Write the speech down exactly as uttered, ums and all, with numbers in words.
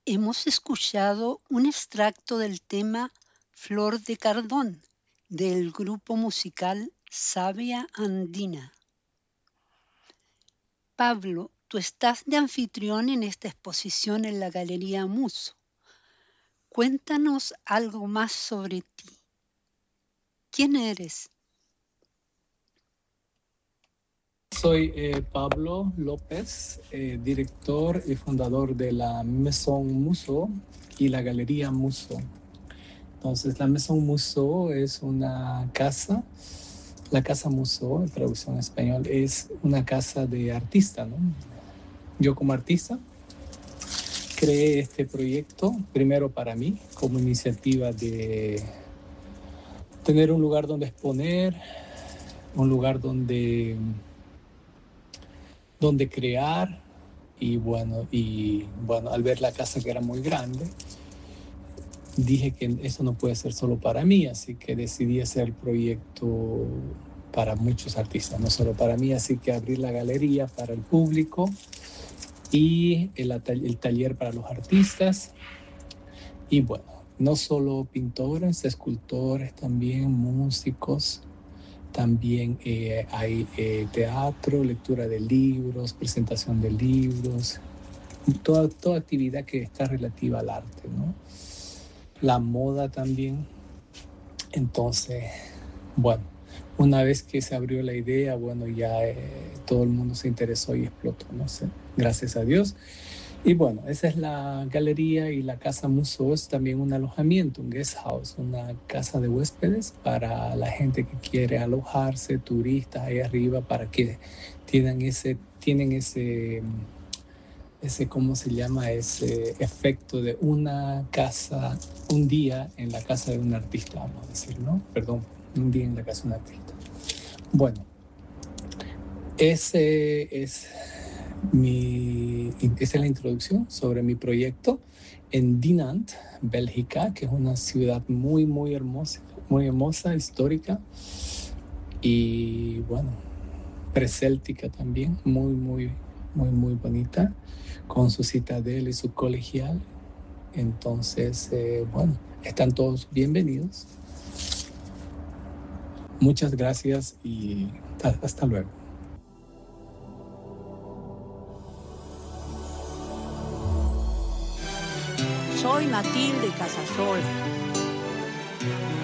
Hemos escuchado un extracto del tema Flor de Cardón del grupo musical Savia Andina. Pablo, tú estás de anfitrión en esta exposición en la Galería Muso. Cuéntanos algo más sobre ti. ¿Quién eres? Soy eh, Pablo López, eh, director y fundador de la Maison Muso y la Galería Muso. Entonces, la Maison Muso es una casa, la Casa Muso, en traducción en español, es una casa de artista, ¿no? Yo como artista creé este proyecto primero para mí, como iniciativa de tener un lugar donde exponer, un lugar donde, donde crear. Y bueno, y bueno, al ver la casa que era muy grande, dije que eso no puede ser solo para mí, así que decidí hacer el proyecto para muchos artistas, no solo para mí, así que abrí la galería para el público y el, el taller para los artistas. Y bueno, no solo pintores, escultores, también músicos. También eh, hay eh, teatro, lectura de libros, presentación de libros, toda, toda actividad que está relativa al arte, ¿no? La moda también. Entonces, bueno, una vez que se abrió la idea, bueno, ya eh, todo el mundo se interesó y explotó, no sé, gracias a Dios. Y bueno, esa es la galería y la casa museo es también un alojamiento, un guest house, una casa de huéspedes para la gente que quiere alojarse, turistas ahí arriba, para que tienen ese, tienen ese, ese, ¿cómo se llama? Ese efecto de una casa, un día en la casa de un artista, vamos a decir, ¿no? Perdón, un día en la casa de un artista. Bueno, ese es mi, esa es la introducción sobre mi proyecto en Dinant, Bélgica, que es una ciudad muy, muy hermosa, muy hermosa, histórica y, bueno, preséltica también, muy, muy, muy, muy bonita, con su citadel y su colegial. Entonces, eh, bueno, están todos bienvenidos. Muchas gracias y hasta luego. Soy Matilde Casasola.